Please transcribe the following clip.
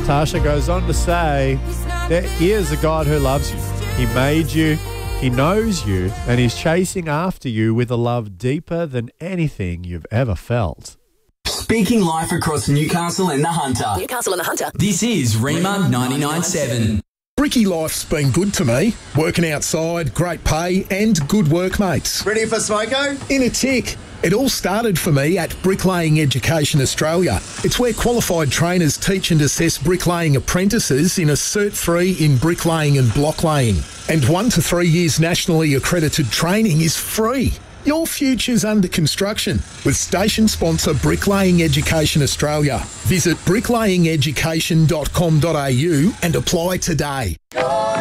Tasha goes on to say, there is a God who loves you. He made you, he knows you, and he's chasing after you with a love deeper than anything you've ever felt. Speaking life across Newcastle and the Hunter. This is Rema 99.7. Bricky life's been good to me. Working outside, great pay and good workmates. Ready for smoko? In a tick. It all started for me at Bricklaying Education Australia. It's where qualified trainers teach and assess bricklaying apprentices in a Cert 3 in bricklaying and blocklaying. And 1 to 3 years nationally accredited training is free. Your future's under construction with station sponsor Bricklaying Education Australia. Visit bricklayingeducation.com.au and apply today.